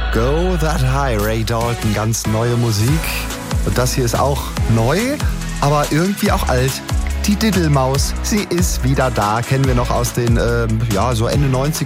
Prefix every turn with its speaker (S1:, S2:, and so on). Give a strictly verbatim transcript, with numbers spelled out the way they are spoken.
S1: Go That High, Ray Dalton, ganz neue Musik. Und das hier ist auch neu, aber irgendwie auch alt. Die Diddlemaus, sie ist wieder da, kennen wir noch aus den, ähm, ja, so Ende neunziger